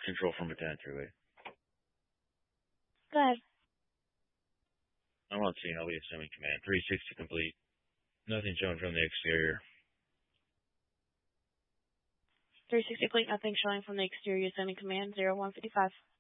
Control from Baton Rouge. Go ahead. I'm on scene. I'll be assuming command. 360 complete. Nothing showing from the exterior. 360 complete, nothing showing from the exterior, sending command 0155.